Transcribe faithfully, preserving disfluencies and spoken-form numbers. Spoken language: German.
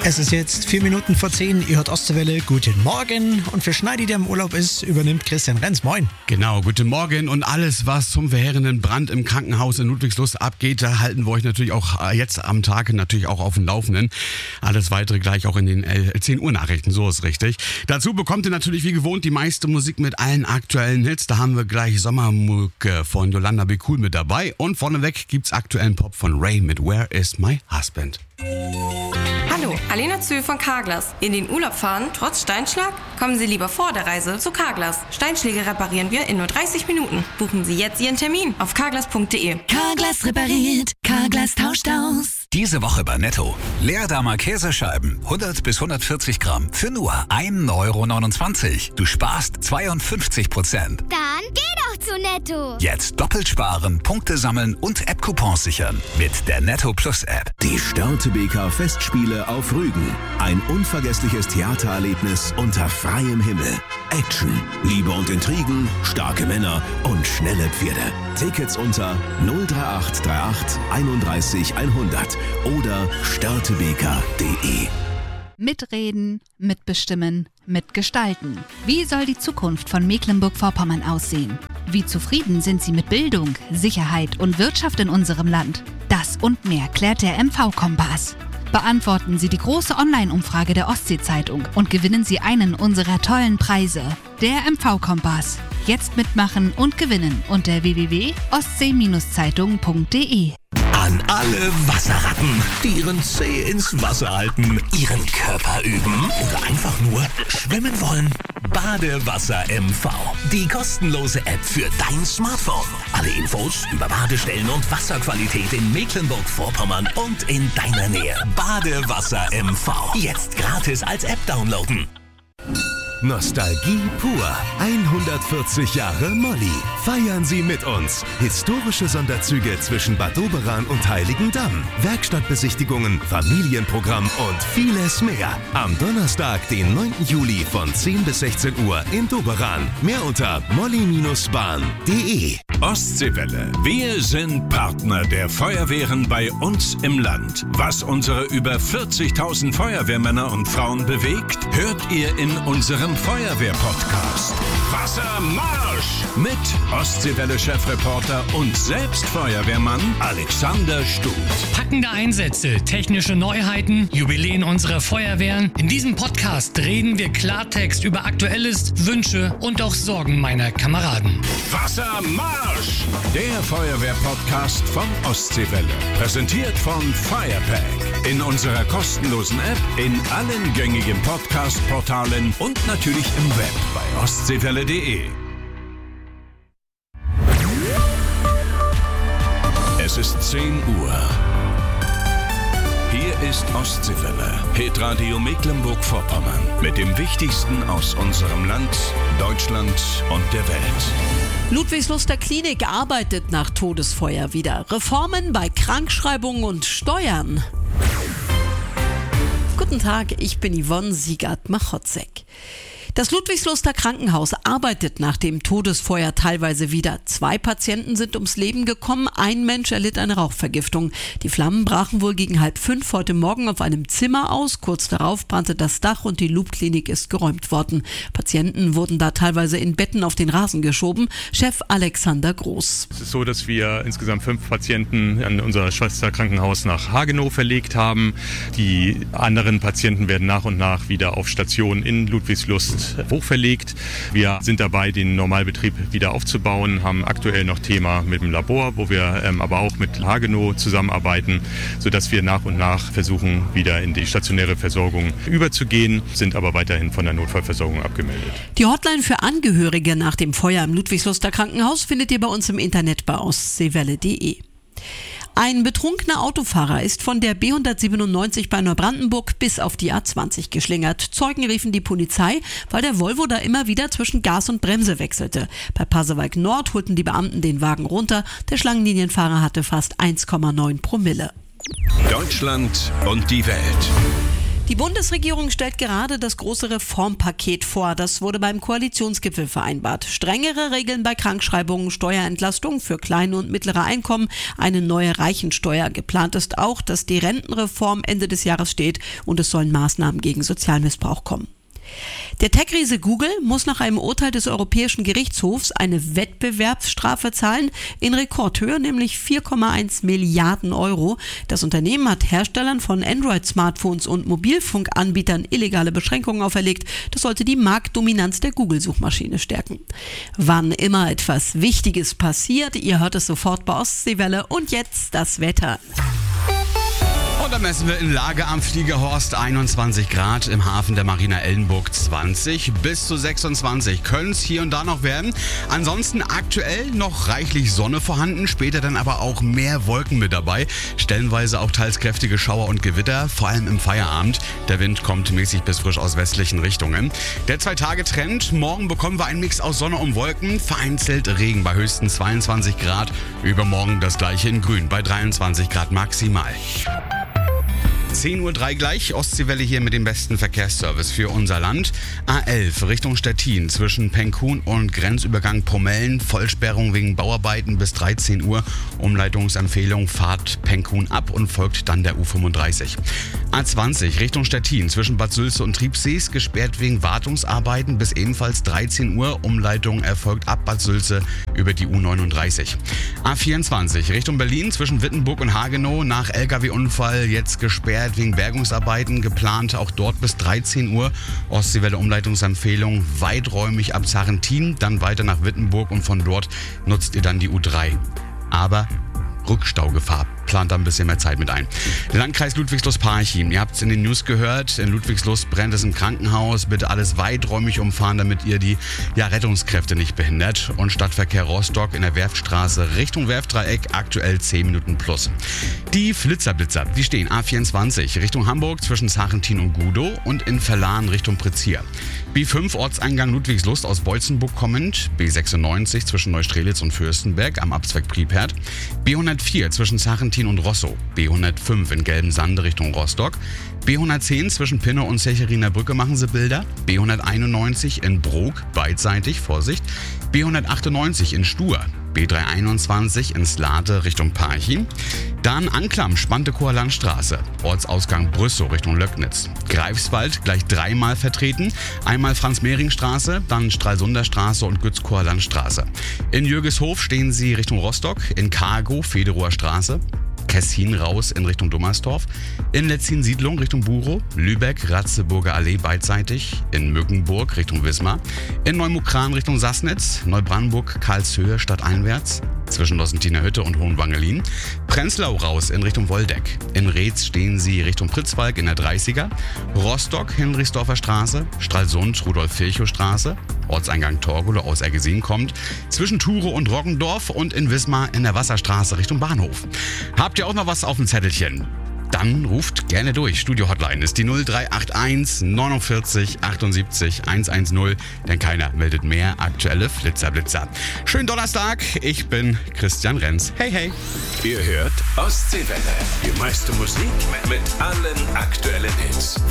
Es ist jetzt vier Minuten vor zehn, ihr hört Ostseewelle, guten Morgen. Und für Schneidi, der im Urlaub ist, übernimmt Christian Renz. Moin. Genau, guten Morgen. Und alles, was zum verheerenden Brand im Krankenhaus in Ludwigslust abgeht, da halten wir euch natürlich auch jetzt am Tag natürlich auch auf dem Laufenden. Alles weitere gleich auch in den zehn Uhr Nachrichten, so ist richtig. Dazu bekommt ihr natürlich wie gewohnt die meiste Musik mit allen aktuellen Hits. Da haben wir gleich Sommermucke von Yolanda B. Cool mit dabei. Und vorneweg gibt's aktuellen Pop von Ray mit Where is my husband? Hallo, Alena Zöhl von Carglass. In den Urlaub fahren, trotz Steinschlag? Kommen Sie lieber vor der Reise zu Carglass. Steinschläge reparieren wir in nur dreißig Minuten. Buchen Sie jetzt Ihren Termin auf carglass punkt de. Carglass repariert, Carglass tauscht aus. Diese Woche bei Netto. Leerdammer Käsescheiben, hundert bis hundertvierzig Gramm, für nur ein Euro neunundzwanzig. Du sparst zweiundfünfzig Prozent. Dann geh doch zu Netto. Jetzt doppelt sparen, Punkte sammeln und App-Coupons sichern. Mit der Netto Plus App. Die Störtebeker Festspiele auf Rügen. Ein unvergessliches Theatererlebnis unter freiem Himmel. Action, Liebe und Intrigen, starke Männer und schnelle Pferde. Tickets unter null drei acht drei acht einunddreißig hundert oder störtebeker punkt de. Mitreden, mitbestimmen, mitgestalten. Wie soll die Zukunft von Mecklenburg-Vorpommern aussehen? Wie zufrieden sind Sie mit Bildung, Sicherheit und Wirtschaft in unserem Land? Das und mehr klärt der M V-Kompass. Beantworten Sie die große Online-Umfrage der Ostsee-Zeitung und gewinnen Sie einen unserer tollen Preise. Der M V-Kompass. Jetzt mitmachen und gewinnen unter w w w punkt ostsee zeitung punkt de. An alle Wasserratten, die ihren Zeh ins Wasser halten, ihren Körper üben oder einfach nur schwimmen wollen. Badewasser M V. Die kostenlose App für dein Smartphone. Alle Infos über Badestellen und Wasserqualität in Mecklenburg-Vorpommern und in deiner Nähe. Badewasser M V. Jetzt gratis als App downloaden. Nostalgie pur. hundertvierzig Jahre Molly. Feiern Sie mit uns. Historische Sonderzüge zwischen Bad Doberan und Heiligendamm. Werkstattbesichtigungen, Familienprogramm und vieles mehr. Am Donnerstag, den neunten Juli von zehn bis sechzehn Uhr in Doberan. Mehr unter molly bahn punkt de. Ostseewelle. Wir sind Partner der Feuerwehren bei uns im Land. Was unsere über vierzigtausend Feuerwehrmänner und Frauen bewegt, hört ihr in unserem Feuerwehr-Podcast. Wassermarsch! Mit Ostseewelle-Chefreporter und selbst Feuerwehrmann Alexander Stut. Packende Einsätze, technische Neuheiten, Jubiläen unserer Feuerwehren. In diesem Podcast reden wir Klartext über Aktuelles, Wünsche und auch Sorgen meiner Kameraden. Wassermarsch! Der Feuerwehr-Podcast von Ostseewelle. Präsentiert von Firepack. In unserer kostenlosen App, in allen gängigen Podcast-Portalen und natürlich im Web bei ostseewelle punkt de. Es ist zehn Uhr. Hier ist Ostseewelle, Hitradio Mecklenburg-Vorpommern mit dem Wichtigsten aus unserem Land, Deutschland und der Welt. Ludwigsluster Klinik arbeitet nach Todesfeuer wieder. Reformen bei Krankschreibungen und Steuern. Guten Tag, ich bin Yvonne Siegert-Machotzek. Das Ludwigsluster Krankenhaus arbeitet nach dem Todesfeuer teilweise wieder. Zwei Patienten sind ums Leben gekommen, ein Mensch erlitt eine Rauchvergiftung. Die Flammen brachen wohl gegen halb fünf heute Morgen auf einem Zimmer aus. Kurz darauf brannte das Dach und die Loop-Klinik ist geräumt worden. Patienten wurden da teilweise in Betten auf den Rasen geschoben. Chef Alexander Groß. Es ist so, dass wir insgesamt fünf Patienten an unser Schwesterkrankenhaus nach Hagenow verlegt haben. Die anderen Patienten werden nach und nach wieder auf Station in Ludwigslust hochverlegt. Wir sind dabei, den Normalbetrieb wieder aufzubauen, haben aktuell noch Thema mit dem Labor, wo wir ähm, aber auch mit Hagenow zusammenarbeiten, sodass wir nach und nach versuchen, wieder in die stationäre Versorgung überzugehen, sind aber weiterhin von der Notfallversorgung abgemeldet. Die Hotline für Angehörige nach dem Feuer im Ludwigsluster Krankenhaus findet ihr bei uns im Internet bei ostseewelle punkt de. Ein betrunkener Autofahrer ist von der B hundertsiebenundneunzig bei Neubrandenburg bis auf die A zwanzig geschlingert. Zeugen riefen die Polizei, weil der Volvo da immer wieder zwischen Gas und Bremse wechselte. Bei Pasewalk Nord holten die Beamten den Wagen runter. Der Schlangenlinienfahrer hatte fast eins Komma neun Promille. Deutschland und die Welt. Die Bundesregierung stellt gerade das große Reformpaket vor. Das wurde beim Koalitionsgipfel vereinbart. Strengere Regeln bei Krankschreibungen, Steuerentlastung für kleine und mittlere Einkommen, eine neue Reichensteuer. Geplant ist auch, dass die Rentenreform Ende des Jahres steht und es sollen Maßnahmen gegen Sozialmissbrauch kommen. Der Tech-Riese Google muss nach einem Urteil des Europäischen Gerichtshofs eine Wettbewerbsstrafe zahlen in Rekordhöhe, nämlich vier Komma eins Milliarden Euro. Das Unternehmen hat Herstellern von Android-Smartphones und Mobilfunkanbietern illegale Beschränkungen auferlegt. Das sollte die Marktdominanz der Google-Suchmaschine stärken. Wann immer etwas Wichtiges passiert, ihr hört es sofort bei Ostseewelle. Und jetzt das Wetter. Und dann messen wir in Lage am Fliegerhorst einundzwanzig Grad, im Hafen der Marina Ellenburg zwanzig bis zu sechsundzwanzig. Können es hier und da noch werden. Ansonsten aktuell noch reichlich Sonne vorhanden, später dann aber auch mehr Wolken mit dabei. Stellenweise auch teils kräftige Schauer und Gewitter, vor allem im Feierabend. Der Wind kommt mäßig bis frisch aus westlichen Richtungen. Der Zwei-Tage-Trend, morgen bekommen wir einen Mix aus Sonne und Wolken, vereinzelt Regen bei höchstens zweiundzwanzig Grad. Übermorgen das gleiche in Grün bei dreiundzwanzig Grad maximal. zehn Uhr drei gleich, Ostseewelle hier mit dem besten Verkehrsservice für unser Land. A elf Richtung Stettin zwischen Penkun und Grenzübergang Pomellen. Vollsperrung wegen Bauarbeiten bis dreizehn Uhr. Umleitungsempfehlung, fahrt Penkun ab und folgt dann der U fünfunddreißig. A zwanzig Richtung Stettin zwischen Bad Sülze und Triebsees gesperrt wegen Wartungsarbeiten bis ebenfalls dreizehn Uhr. Umleitung erfolgt ab Bad Sülze über die U neununddreißig. A vierundzwanzig Richtung Berlin zwischen Wittenburg und Hagenow nach L K W-Unfall jetzt gesperrt wegen Bergungsarbeiten, geplant auch dort bis dreizehn Uhr. Ostseewelle Umleitungsempfehlung weiträumig ab Sarrentin, dann weiter nach Wittenburg und von dort nutzt ihr dann die U drei. Aber Rückstaugefahr. Plant da ein bisschen mehr Zeit mit ein. Landkreis Ludwigslust-Parchim. Ihr habt es in den News gehört. In Ludwigslust brennt es im Krankenhaus. Bitte alles weiträumig umfahren, damit ihr die ja, Rettungskräfte nicht behindert. Und Stadtverkehr Rostock in der Werftstraße Richtung Werftdreieck aktuell zehn Minuten plus. Die Flitzerblitzer, die stehen A vierundzwanzig Richtung Hamburg zwischen Sarrentin und Gudow und in Verlan Richtung Prizier. B fünf Ortseingang Ludwigslust aus Beutzenburg kommend. B sechsundneunzig zwischen Neustrelitz und Fürstenberg am Abzweig Priepert. B hundertvier zwischen Sarrentin und Rosso. B hundertfünf in Gelbensande Richtung Rostock. B hundertzehn zwischen Pinne und Secheriner Brücke machen sie Bilder. B hunderteinundneunzig in Brok, beidseitig, Vorsicht. B hundertachtundneunzig in Stur. B dreihunderteinundzwanzig in Slate Richtung Parchim. Dann Anklam, Spantekower Landstraße. Ortsausgang Brüssow Richtung Löcknitz. Greifswald gleich dreimal vertreten. Einmal Franz-Mehring-Straße, dann Stralsunder Straße und Gützkower Landstraße. In Jürgeshof stehen sie Richtung Rostock. In Kargow Federower Straße. Kessin raus in Richtung Dummersdorf, in Letzin-Siedlung Richtung Burow, Lübeck, Ratzeburger Allee beidseitig, in Mückenburg Richtung Wismar, in Neumukran Richtung Sassnitz, Neubrandenburg, Karlshöhe stadteinwärts, zwischen Lossentiner Hütte und Hohenwangelin, Prenzlau raus in Richtung Woldeck, in Reetz stehen sie Richtung Pritzwalk in der dreißiger, Rostock, Hinrichsdorfer Straße, Stralsund, Rudolf-Virchow-Straße, Ortseingang Torgolo aus Ergesin kommt, zwischen Ture und Roggendorf und in Wismar in der Wasserstraße Richtung Bahnhof. Habt ihr auch noch was auf dem Zettelchen? Dann ruft gerne durch. Studio-Hotline ist die null drei acht eins neunundvierzig achtundsiebzig hundertzehn, denn keiner meldet mehr aktuelle Flitzerblitzer. Schönen Donnerstag, ich bin Christian Renz. Hey, hey. Ihr hört Ostseewelle. Die meiste Musik mit allen aktuellen Hits.